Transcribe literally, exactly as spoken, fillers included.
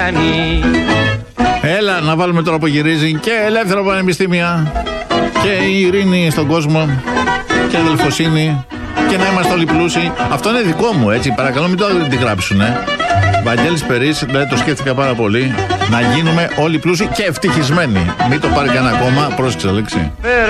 Έλα να βάλουμε τώρα που γυρίζει και ελεύθερα πανεπιστήμια και η ειρήνη στον κόσμο και η αδελφοσύνη και να είμαστε όλοι πλούσιοι. Αυτό είναι δικό μου, έτσι, παρακαλώ μην το αντιγράψουνε. Βαγγέλης Περής, δηλαδή το σκέφτηκα πάρα πολύ. Να γίνουμε όλοι πλούσιοι και ευτυχισμένοι. Μην το πάρει κανένα κόμμα, πρόσεξε λέξη.